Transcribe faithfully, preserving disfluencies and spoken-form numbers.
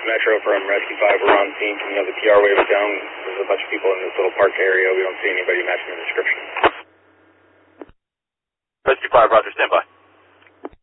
Metro from Rescue five. We're on scene. Can you have the T R wave down? There's a bunch of people in this little park area. We don't see anybody matching the description. Rescue five, roger, stand by.